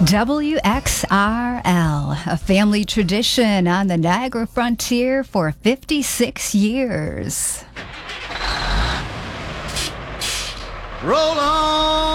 WXRL, a family tradition on the Niagara frontier for 56 years. Roll on!